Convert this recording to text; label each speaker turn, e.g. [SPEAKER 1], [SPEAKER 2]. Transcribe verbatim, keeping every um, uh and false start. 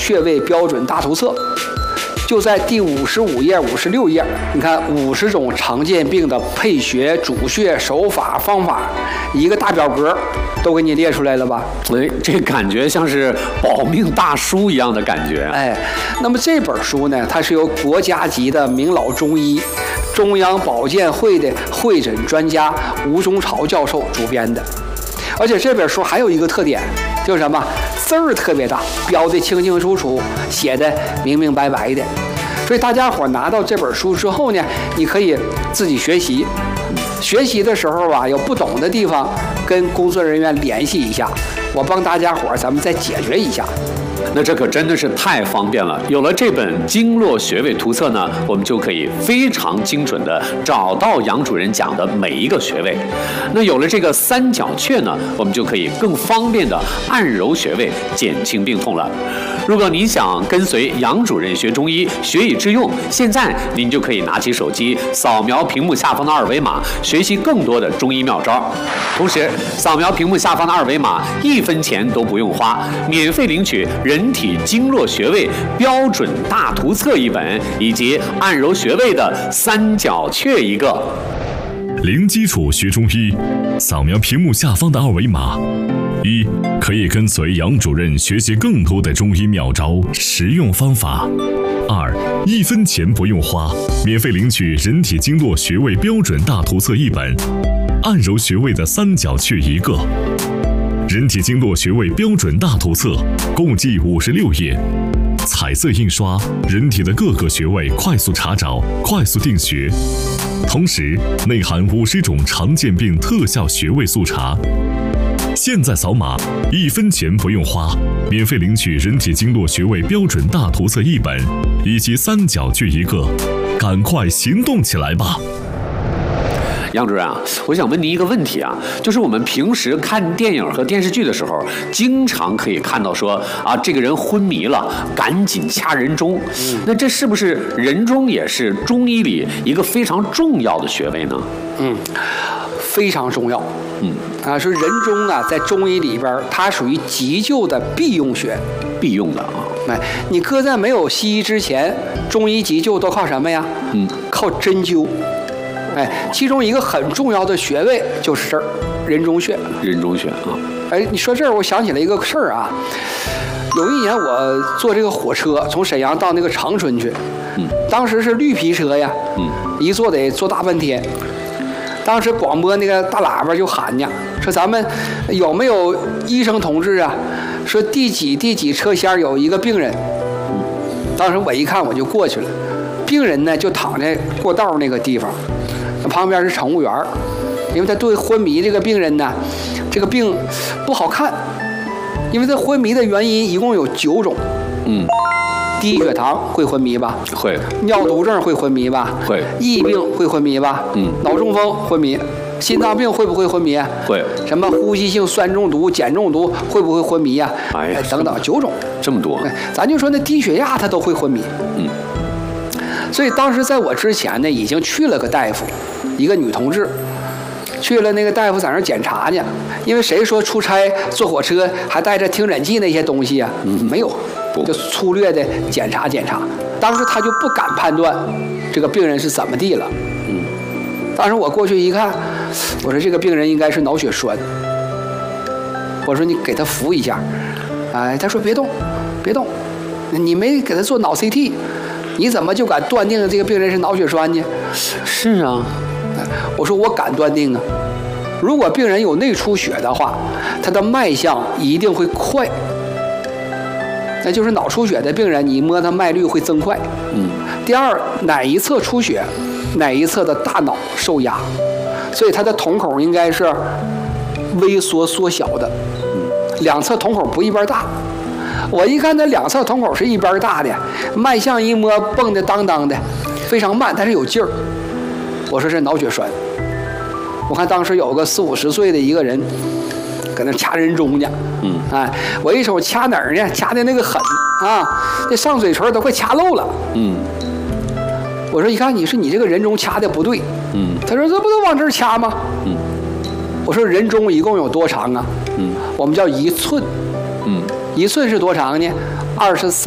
[SPEAKER 1] 穴位标准大图册，就在第五十五页、五十六页，你看五十种常见病的配穴、主穴、手法、方法，一个大表格都给你列出来了吧？
[SPEAKER 2] 哎，这感觉像是保命大书一样的感觉。
[SPEAKER 1] 哎，那么这本书呢，它是由国家级的名老中医、中央保健会的会诊专家吴中朝教授主编的。而且这本书还有一个特点，就是什么？字儿特别大，标的清清楚楚，写的明明白白的。所以大家伙拿到这本书之后呢，你可以自己学习。学习的时候啊，有不懂的地方，跟工作人员联系一下，我帮大家伙咱们再解决一下。
[SPEAKER 2] 那这可真的是太方便了。有了这本经络穴位图册呢，我们就可以非常精准的找到杨主任讲的每一个穴位。那有了这个三角穴呢，我们就可以更方便的按揉穴位，减轻病痛了。如果您想跟随杨主任学中医，学以致用，现在您就可以拿起手机，扫描屏幕下方的二维码，学习更多的中医妙招。同时，扫描屏幕下方的二维码，一分钱都不用花，免费领取人体经络穴位标准大图册一本，以及按揉穴位的三角穴一个。
[SPEAKER 3] 零基础学中医，扫描屏幕下方的二维码。一，可以跟随杨主任学习更多的中医妙招、实用方法。二，一分钱不用花，免费领取人体经络穴位标准大图册一本，按揉穴位的三角穴一个。人体经络穴位标准大图册共计五十六页，彩色印刷，人体的各个穴位快速查找，快速定穴。同时内含五十种常见病特效穴位速查。现在扫码，一分钱不用花，免费领取人体经络穴位标准大图册一本，以及三角穴一个，赶快行动起来吧！
[SPEAKER 2] 杨主任啊，我想问您一个问题啊，就是我们平时看电影和电视剧的时候，经常可以看到说啊，这个人昏迷了，赶紧掐人中。嗯、那这是不是人中也是中医里一个非常重要的穴位呢？
[SPEAKER 1] 嗯，非常重要。嗯啊，说人中啊，在中医里边，它属于急救的必用穴，
[SPEAKER 2] 必用的啊。
[SPEAKER 1] 哎，你搁在没有西医之前，中医急救都靠什么呀？嗯，靠针灸。哎，其中一个很重要的穴位就是这儿，人中穴。
[SPEAKER 2] 人中穴啊。
[SPEAKER 1] 哎，你说这儿，我想起来一个事儿啊。有一年我坐这个火车从沈阳到那个长春去，嗯，当时是绿皮车呀，嗯，一坐得坐大半天。当时广播那个大喇叭就喊呢，说咱们有没有医生同志啊？说第几第几车厢有一个病人。当时我一看我就过去了，病人呢就躺在过道那个地方，旁边是乘务员，因为他对昏迷这个病人呢，这个病不好看，因为这昏迷的原因一共有九种。嗯。低血糖会昏迷吧？
[SPEAKER 2] 会。
[SPEAKER 1] 尿毒症会昏迷吧？
[SPEAKER 2] 会。
[SPEAKER 1] 疫病会昏迷吧？嗯。脑中风昏迷，心脏病会不会昏迷？
[SPEAKER 2] 会。
[SPEAKER 1] 什么呼吸性酸中毒、碱中毒会不会昏迷呀？
[SPEAKER 2] 哎呀，
[SPEAKER 1] 等等，九种。
[SPEAKER 2] 这么多。
[SPEAKER 1] 咱就说那低血压他都会昏迷。嗯。所以当时在我之前呢，已经去了个大夫，一个女同志，去了那个大夫在那儿检查呢。因为谁说出差坐火车还带着听诊器那些东西啊？嗯，没有。就粗略的检查检查，当时他就不敢判断这个病人是怎么地了。嗯，当时我过去一看，我说这个病人应该是脑血栓。我说你给他扶一下，哎，他说别动，别动，你没给他做脑 C T， 你怎么就敢断定这个病人是脑血栓呢？
[SPEAKER 2] 是啊，
[SPEAKER 1] 我说我敢断定啊，如果病人有内出血的话，他的脉象一定会快。那就是脑出血的病人，你摸他脉率会增快。嗯。第二，哪一侧出血，哪一侧的大脑受压，所以他的瞳孔应该是微缩缩小的。嗯。两侧瞳孔不一边大。我一看他两侧瞳孔是一边大的，脉象一摸蹦的当当的，非常慢，但是有劲儿。我说是脑血栓。我看当时有个四五十岁的一个人，搁那掐人中呢。嗯，哎，我一手掐哪儿呢？掐的那个狠啊，那上嘴唇都快掐漏了。嗯，我说一看你是你这个人中掐的不对。嗯，他说这不都往这儿掐吗？嗯，我说人中一共有多长啊？嗯，我们叫一寸。嗯，一寸是多长呢？二十三。